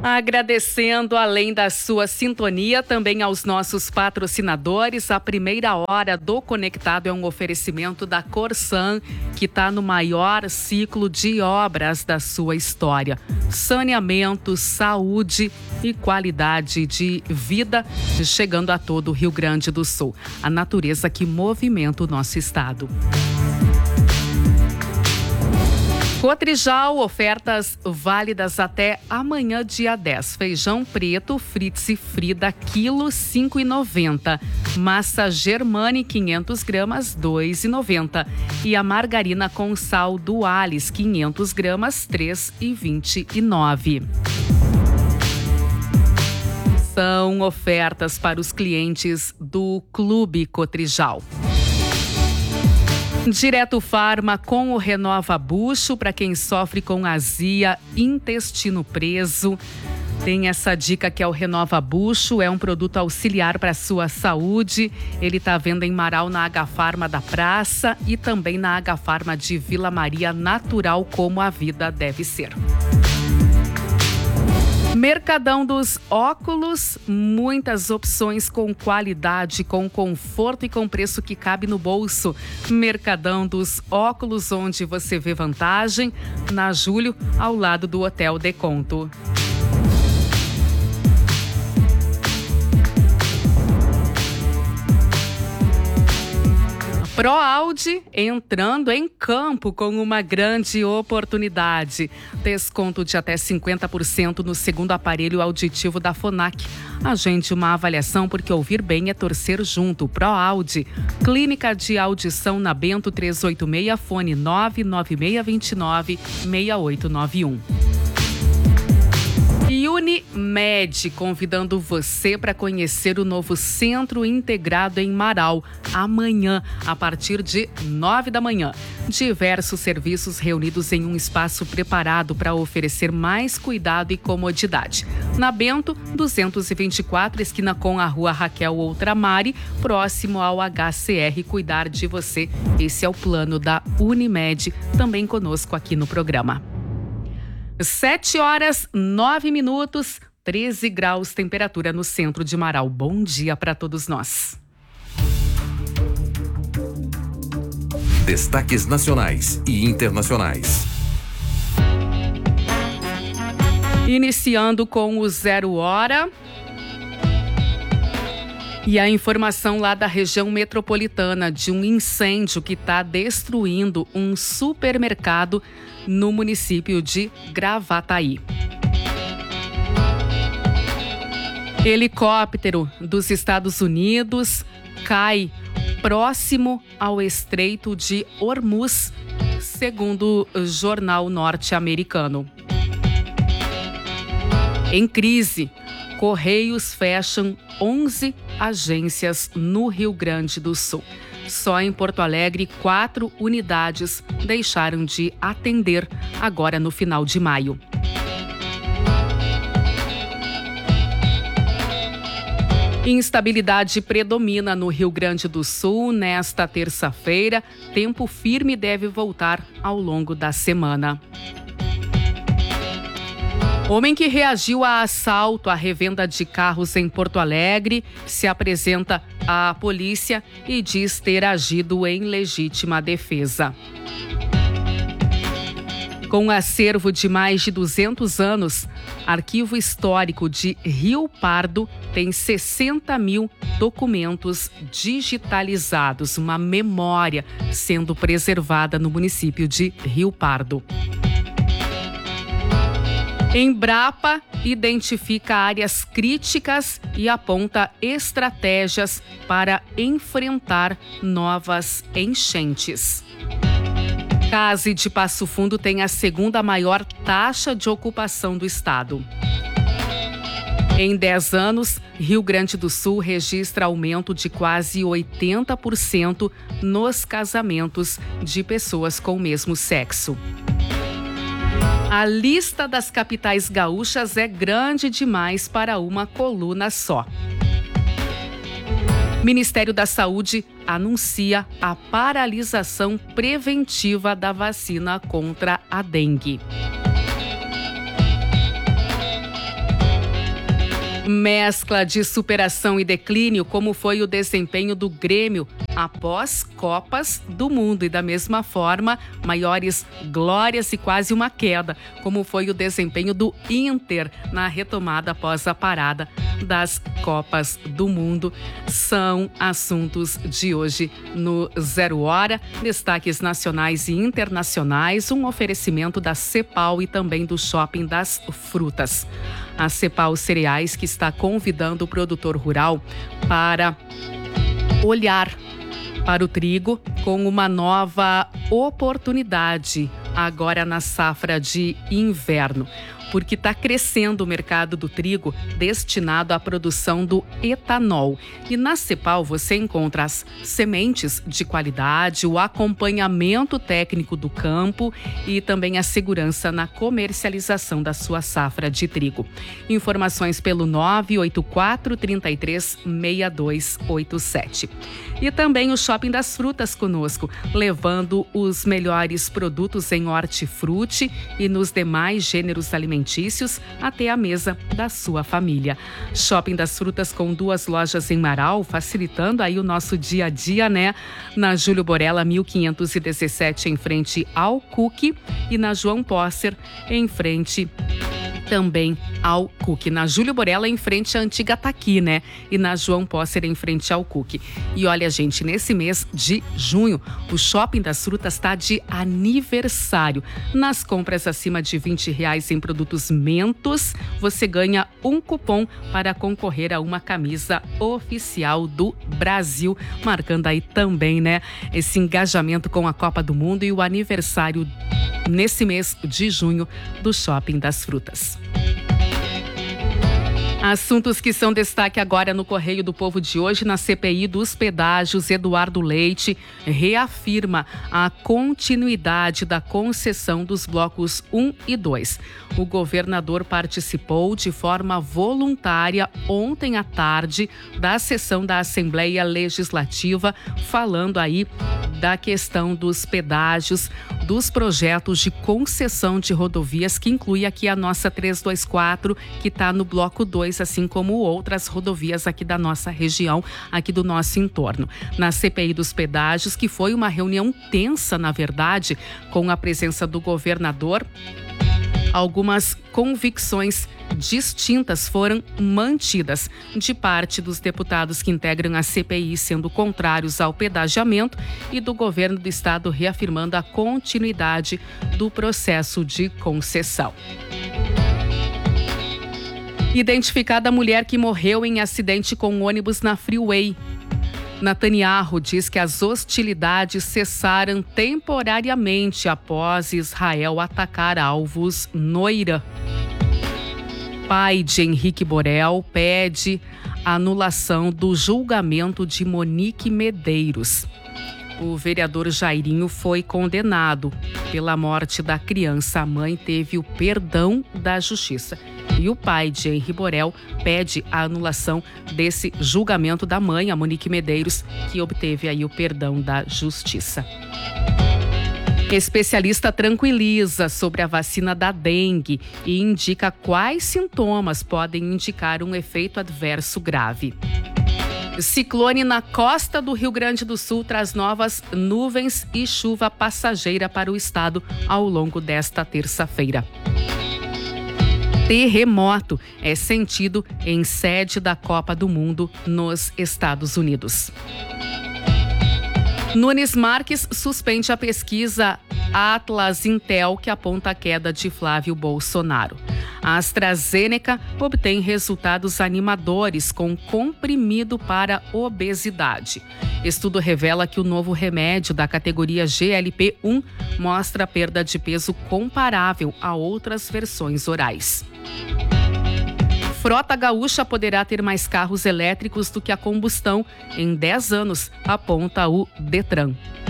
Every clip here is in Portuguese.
Agradecendo, além da sua sintonia, também aos nossos patrocinadores. A primeira hora do Conectado é um oferecimento da Corsan, que está no maior ciclo de obras da sua história. Saneamento, saúde e qualidade de vida, chegando a todo o Rio Grande do Sul. A natureza que movimenta o nosso estado. Cotrijal, ofertas válidas até amanhã, dia 10. Feijão preto, Fritz e Frida, quilo, R$ 5,90. Massa Germani, 500 gramas, R$ 2,90. E a margarina com sal Dualis, 500 gramas, R$ 3,29. São ofertas para os clientes do Clube Cotrijal. Direto Farma com o Renova Bucho para quem sofre com azia, intestino preso. Tem essa dica que é o Renova Bucho, é um produto auxiliar para a sua saúde. Ele está à venda em Marau na H-Farma da Praça e também na H-Farma de Vila Maria, natural como a vida deve ser. Mercadão dos Óculos, muitas opções com qualidade, com conforto e com preço que cabe no bolso. Mercadão dos Óculos, onde você vê vantagem, na Júlio, ao lado do Hotel Deconto. ProAude entrando em campo com uma grande oportunidade. Desconto de até 50% no segundo aparelho auditivo da Fonac. Agende uma avaliação porque ouvir bem é torcer junto. ProAude, Clínica de Audição na Bento 386, fone 99629-6891. E Unimed, convidando você para conhecer o novo Centro Integrado em Marau, amanhã, a partir de 9 da manhã. Diversos serviços reunidos em um espaço preparado para oferecer mais cuidado e comodidade. Na Bento, 224, esquina com a Rua Raquel Outramari, próximo ao HCR Cuidar de Você. Esse é o plano da Unimed, também conosco aqui no programa. 7h09, 13 graus, temperatura no centro de Marau. Bom dia para todos nós. Destaques nacionais e internacionais. Iniciando com o 0 hora. E a informação lá da região metropolitana de um incêndio que está destruindo um supermercado no município de Gravataí. Helicóptero dos Estados Unidos cai próximo ao Estreito de Hormuz, segundo o jornal norte-americano. Em crise, Correios fecham 11 agências no Rio Grande do Sul. Só em Porto Alegre, 4 unidades deixaram de atender agora no final de maio. Instabilidade predomina no Rio Grande do Sul nesta terça-feira. Tempo firme deve voltar ao longo da semana. Homem que reagiu a assalto à revenda de carros em Porto Alegre se apresenta à polícia e diz ter agido em legítima defesa. Com um acervo de mais de 200 anos, Arquivo Histórico de Rio Pardo tem 60 mil documentos digitalizados, uma memória sendo preservada no município de Rio Pardo. Embrapa identifica áreas críticas e aponta estratégias para enfrentar novas enchentes. Case de Passo Fundo tem a segunda maior taxa de ocupação do estado. Em 10 anos, Rio Grande do Sul registra aumento de quase 80% nos casamentos de pessoas com o mesmo sexo. A lista das capitais gaúchas é grande demais para uma coluna só. Ministério da Saúde anuncia a paralisação preventiva da vacina contra a dengue. Mescla de superação e declínio, como foi o desempenho do Grêmio após Copas do Mundo, e da mesma forma, maiores glórias e quase uma queda, como foi o desempenho do Inter na retomada após a parada das Copas do Mundo, são assuntos de hoje no Zero Hora. Destaques nacionais e internacionais, um oferecimento da Cepal e também do Shopping das Frutas. A Cepal Cereais, que está convidando o produtor rural para olhar para o trigo com uma nova oportunidade agora na safra de inverno, porque está crescendo o mercado do trigo destinado à produção do etanol. E na Cepal você encontra as sementes de qualidade, o acompanhamento técnico do campo e também a segurança na comercialização da sua safra de trigo. Informações pelo 984-33-6287. E também o Shopping das Frutas conosco, levando os melhores produtos em hortifruti e nos demais gêneros alimentícios até a mesa da sua família. Shopping das Frutas com 2 lojas em Marau, facilitando aí o nosso dia a dia, né? Na Júlio Borella, 1517, em frente ao Cook, e na João Posser, em frente também ao Cook. Na Júlio Borella, em frente à antiga Taqui, né? E na João Posser, em frente ao Cook. E olha, gente, nesse mês de junho, o Shopping das Frutas está de aniversário. Nas compras acima de R$20 em produtos Mentos, você ganha um cupom para concorrer a uma camisa oficial do Brasil, marcando aí também, né, esse engajamento com a Copa do Mundo e o aniversário nesse mês de junho do Shopping das Frutas. Assuntos que são destaque agora no Correio do Povo de hoje. Na CPI dos pedágios, Eduardo Leite reafirma a continuidade da concessão dos blocos 1 e 2. O governador participou de forma voluntária ontem à tarde da sessão da Assembleia Legislativa, falando aí da questão dos pedágios, dos projetos de concessão de rodovias, que inclui aqui a nossa 324, que está no bloco 2, assim como outras rodovias aqui da nossa região, aqui do nosso entorno. Na CPI dos pedágios, que foi uma reunião tensa, na verdade, com a presença do governador, algumas convicções distintas foram mantidas de parte dos deputados que integram a CPI, sendo contrários ao pedagiamento, e do governo do estado reafirmando a continuidade do processo de concessão. Identificada a mulher que morreu em acidente com ônibus na Freeway. Netanyahu diz que as hostilidades cessaram temporariamente após Israel atacar alvos no Irã. Pai de Henrique Borel pede a anulação do julgamento de Monique Medeiros. O vereador Jairinho foi condenado pela morte da criança. A mãe teve o perdão da justiça. E o pai de Henrique Borel pede a anulação desse julgamento da mãe, a Monique Medeiros, que obteve aí o perdão da justiça. Especialista tranquiliza sobre a vacina da dengue e indica quais sintomas podem indicar um efeito adverso grave. Ciclone na costa do Rio Grande do Sul traz novas nuvens e chuva passageira para o estado ao longo desta terça-feira. Terremoto é sentido em sede da Copa do Mundo nos Estados Unidos. Nunes Marques suspende a pesquisa Atlas Intel, que aponta a queda de Flávio Bolsonaro. A AstraZeneca obtém resultados animadores com comprimido para obesidade. Estudo revela que o novo remédio da categoria GLP-1 mostra perda de peso comparável a outras versões orais. Frota gaúcha poderá ter mais carros elétricos do que a combustão em 10 anos, aponta o Detran.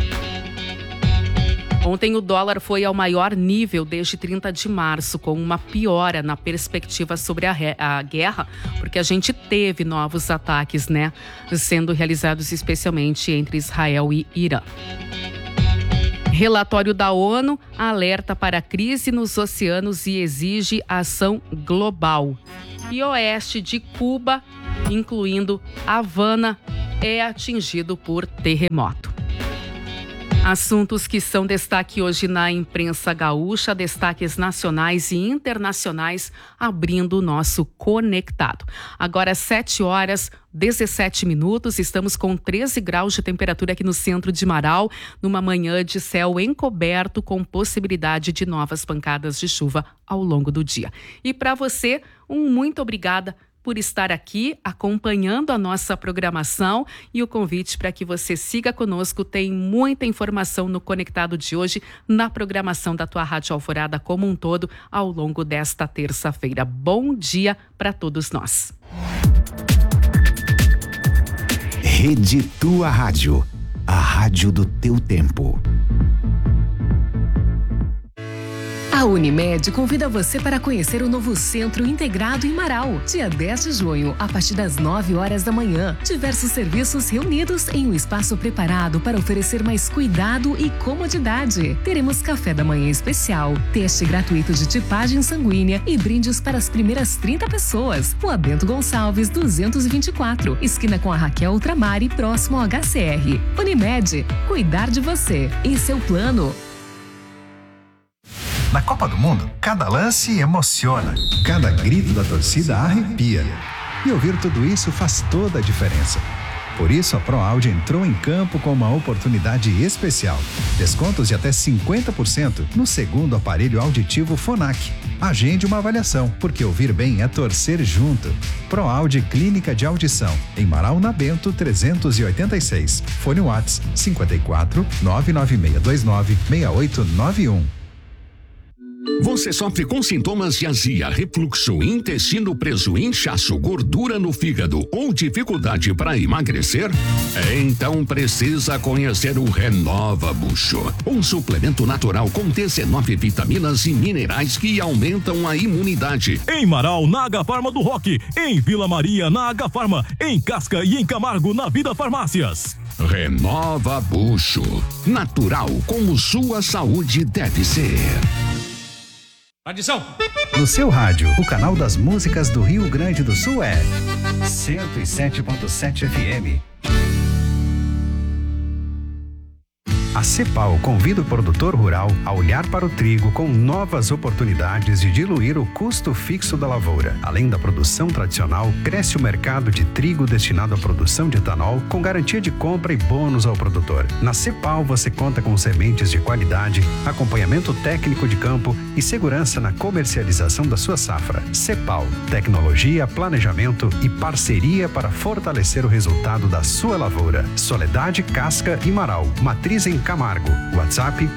Ontem o dólar foi ao maior nível desde 30 de março, com uma piora na perspectiva sobre a guerra, porque a gente teve novos ataques, né, sendo realizados especialmente entre Israel e Irã. Relatório da ONU alerta para a crise nos oceanos e exige ação global. e oeste de Cuba, incluindo Havana, é atingido por terremoto. Assuntos que são destaque hoje na imprensa gaúcha, destaques nacionais e internacionais, abrindo o nosso Conectado. Agora, 7h17, estamos com 13 graus de temperatura aqui no centro de Marau, numa manhã de céu encoberto com possibilidade de novas pancadas de chuva ao longo do dia. E para você, muito obrigada por estar aqui acompanhando a nossa programação e o convite para que você siga conosco. Tem muita informação no Conectado de hoje, na programação da tua Rádio Alvorada como um todo, ao longo desta terça-feira. Bom dia para todos nós. Rede Tua Rádio, a rádio do teu tempo. A Unimed convida você para conhecer o novo Centro Integrado em Marau. Dia 10 de junho, a partir das 9 horas da manhã. Diversos serviços reunidos em um espaço preparado para oferecer mais cuidado e comodidade. Teremos café da manhã especial, teste gratuito de tipagem sanguínea e brindes para as primeiras 30 pessoas. Rua Bento Gonçalves, 224, esquina com a Raquel Ultramar, próximo ao HCR. Unimed, cuidar de você. Esse é o plano. Na Copa do Mundo, cada lance emociona. Cada grito da torcida arrepia. E ouvir tudo isso faz toda a diferença. Por isso, a ProAudio entrou em campo com uma oportunidade especial. Descontos de até 50% no segundo aparelho auditivo Phonak. Agende uma avaliação, porque ouvir bem é torcer junto. ProAudio Clínica de Audição, em Marau na Bento 386. Fone WhatsApp 54 99629 6891. Você sofre com sintomas de azia, refluxo, intestino preso, inchaço, gordura no fígado ou dificuldade para emagrecer? Então precisa conhecer o Renova Bucho, um suplemento natural com 19 vitaminas e minerais que aumentam a imunidade. Em Marau, na Agafarma do Roque, em Vila Maria, na Agafarma, em Casca e em Camargo, na Vida Farmácias. Renova Bucho, natural como sua saúde deve ser. Adição. No seu rádio, o canal das músicas do Rio Grande do Sul é 107.7 FM. A Cepal convida o produtor rural a olhar para o trigo com novas oportunidades de diluir o custo fixo da lavoura. Além da produção tradicional, cresce o mercado de trigo destinado à produção de etanol com garantia de compra e bônus ao produtor. Na Cepal você conta com sementes de qualidade, acompanhamento técnico de campo e segurança na comercialização da sua safra. Cepal, tecnologia, planejamento e parceria para fortalecer o resultado da sua lavoura. Soledade, Casca e Marau, matriz em Camargo. WhatsApp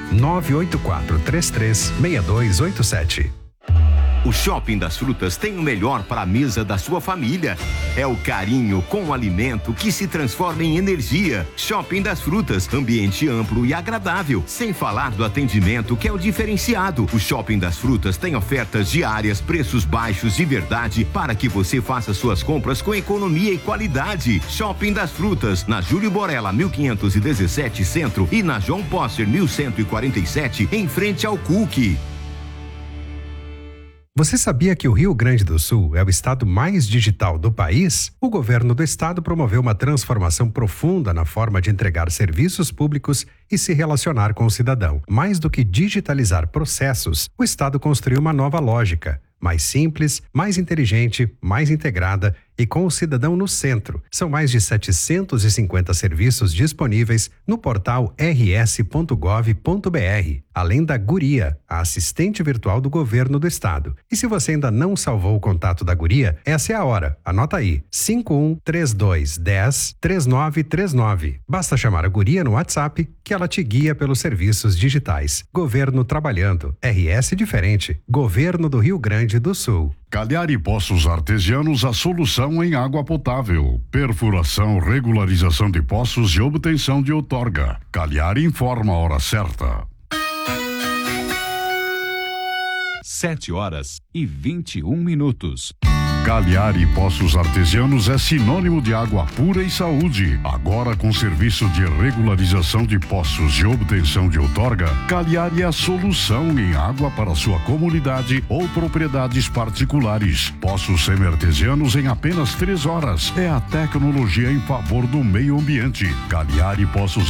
984336287. O Shopping das Frutas tem o melhor para a mesa da sua família. É o carinho com o alimento que se transforma em energia. Shopping das Frutas, ambiente amplo e agradável. Sem falar do atendimento que é o diferenciado. O Shopping das Frutas tem ofertas diárias, preços baixos de verdade para que você faça suas compras com economia e qualidade. Shopping das Frutas, na Júlio Borella 1517 Centro e na João Posser 1147 em frente ao Cook. Você sabia que o Rio Grande do Sul é o estado mais digital do país? O governo do estado promoveu uma transformação profunda na forma de entregar serviços públicos e se relacionar com o cidadão. Mais do que digitalizar processos, o estado construiu uma nova lógica, mais simples, mais inteligente, mais integrada e com o cidadão no centro. São mais de 750 serviços disponíveis no portal rs.gov.br, além da Guria, a assistente virtual do governo do estado. E se você ainda não salvou o contato da Guria, essa é a hora. Anota aí, 5132103939. Basta chamar a Guria no WhatsApp que ela te guia pelos serviços digitais. Governo trabalhando. RS diferente. Governo do Rio Grande do Sul. Calhar e Poços Artesianos, a solução em água potável. Perfuração, regularização de poços e obtenção de outorga. Calhar informa a hora certa. 7h21. Cagliari Poços Artesianos é sinônimo de água pura e saúde. Agora com serviço de regularização de poços e obtenção de outorga, Cagliari é a solução em água para sua comunidade ou propriedades particulares. Poços semi-artesianos em apenas 3 horas. É a tecnologia em favor do meio ambiente. Cagliari Poços